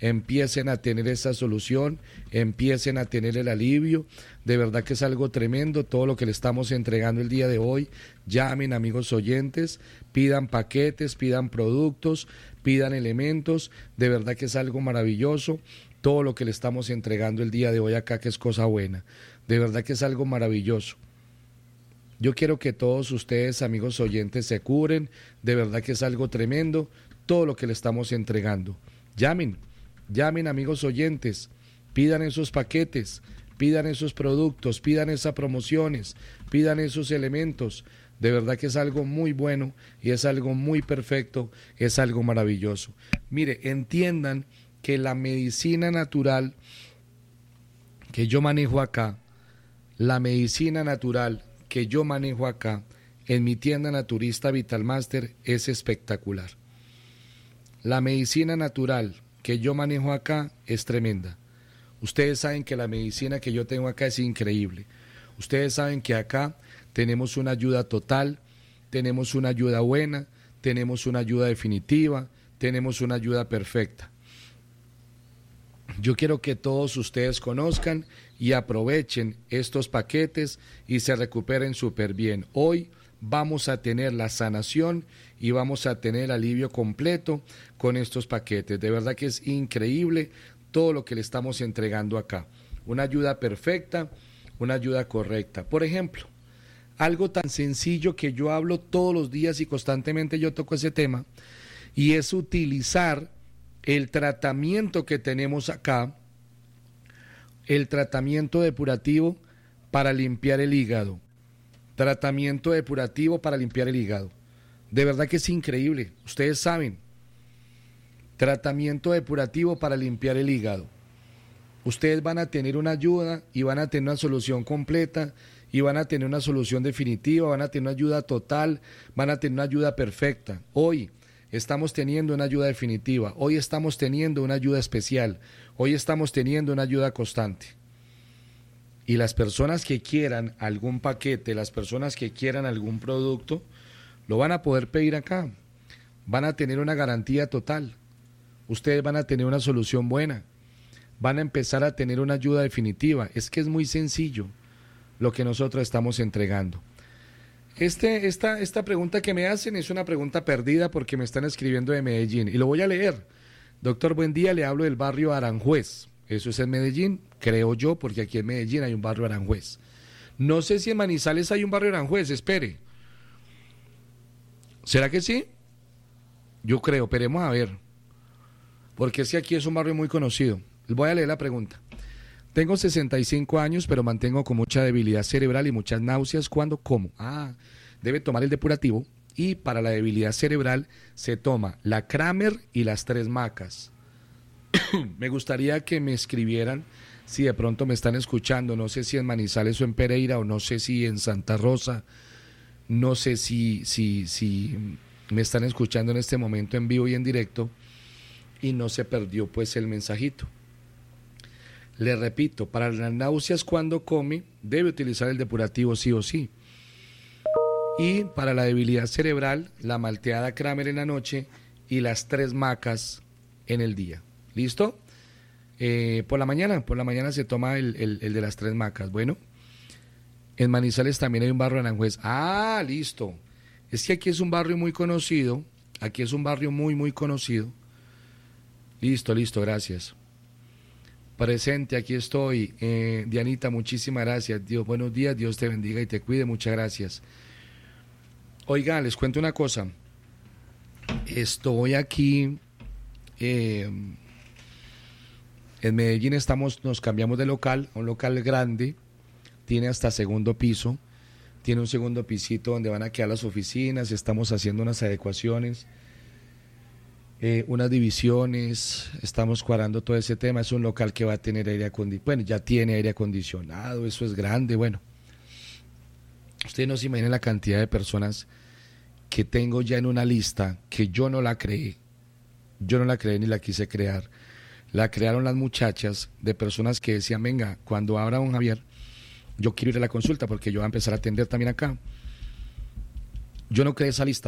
empiecen a tener esa solución, empiecen a tener el alivio. De verdad que es algo tremendo todo lo que le estamos entregando el día de hoy. Llamen, amigos oyentes, pidan paquetes, pidan productos, pidan elementos. De verdad que es algo maravilloso todo lo que le estamos entregando el día de hoy acá, que es cosa buena. De verdad que es algo maravilloso. Yo quiero que todos ustedes, amigos oyentes, se curen. De verdad que es algo tremendo todo lo que le estamos entregando. Llamen, amigos oyentes, pidan esos paquetes, pidan esos productos, pidan esas promociones, pidan esos elementos. De verdad que es algo muy bueno y es algo muy perfecto, es algo maravilloso. Mire, entiendan que la medicina natural que yo manejo acá, la medicina natural que yo manejo acá en mi tienda naturista Vitalmaster es espectacular. La medicina natural que yo manejo acá es tremenda. Ustedes saben que la medicina que yo tengo acá es increíble. Ustedes saben que acá tenemos una ayuda total, tenemos una ayuda buena, tenemos una ayuda definitiva, tenemos una ayuda perfecta. Yo quiero que todos ustedes conozcan y aprovechen estos paquetes y se recuperen súper bien. Hoy vamos a tener la sanación y vamos a tener alivio completo con estos paquetes. De verdad que es increíble todo lo que le estamos entregando acá. Una ayuda perfecta, una ayuda correcta. Por ejemplo, algo tan sencillo que yo hablo todos los días y constantemente yo toco ese tema, y es utilizar el tratamiento que tenemos acá, el tratamiento depurativo para limpiar el hígado. Tratamiento depurativo para limpiar el hígado. De verdad que es increíble, ustedes saben. Tratamiento depurativo para limpiar el hígado. Ustedes van a tener una ayuda y van a tener una solución completa y van a tener una solución definitiva, van a tener una ayuda total, van a tener una ayuda perfecta. Hoy estamos teniendo una ayuda definitiva, hoy estamos teniendo una ayuda especial, hoy estamos teniendo una ayuda constante. Y las personas que quieran algún paquete, las personas que quieran algún producto, lo van a poder pedir acá. Van a tener una garantía total. Ustedes van a tener una solución buena. Van a empezar a tener una ayuda definitiva. Es que es muy sencillo lo que nosotros estamos entregando. Esta pregunta que me hacen es una pregunta perdida porque me están escribiendo de Medellín. Y lo voy a leer. Doctor, buen día, le hablo del barrio Aranjuez. Eso es en Medellín, creo yo, porque aquí en Medellín hay un barrio Aranjuez. No sé si en Manizales hay un barrio Aranjuez, espere. ¿Será que sí? Yo creo, esperemos a ver. Porque es que aquí es un barrio muy conocido. Les voy a leer la pregunta. Tengo 65 años, pero mantengo con mucha debilidad cerebral y muchas náuseas cuando como. Debe tomar el depurativo. Y para la debilidad cerebral se toma la Kramer y las 3 macas. Me gustaría que me escribieran si de pronto me están escuchando, no sé si en Manizales o en Pereira, o no sé si en Santa Rosa, no sé si me están escuchando en este momento en vivo y en directo y no se perdió pues el mensajito. Le repito, para las náuseas cuando come debe utilizar el depurativo sí o sí. Y para la debilidad cerebral, la malteada Kramer en la noche y las 3 macas en el día. ¿Listo? Por la mañana se toma el de las 3 macas. Bueno, en Manizales también hay un barrio Aranjuez. Listo. Es que aquí es un barrio muy conocido. Aquí es un barrio muy, muy conocido. Listo, gracias. Presente, aquí estoy. Dianita, muchísimas gracias. Dios, buenos días, Dios te bendiga y te cuide. Muchas gracias. Oiga, les cuento una cosa. Estoy aquí... en Medellín nos cambiamos de local, a un local grande, tiene hasta segundo piso, tiene un segundo pisito donde van a quedar las oficinas, estamos haciendo unas adecuaciones, unas divisiones, estamos cuadrando todo ese tema. Es un local que va a tener aire acondicionado, bueno, ya tiene aire acondicionado, eso es grande, bueno. Ustedes no se imaginan la cantidad de personas que tengo ya en una lista que yo no la creé ni la quise crear. La crearon las muchachas de personas que decían, venga, cuando abra don Javier, yo quiero ir a la consulta porque yo voy a empezar a atender también acá. Yo no creé esa lista.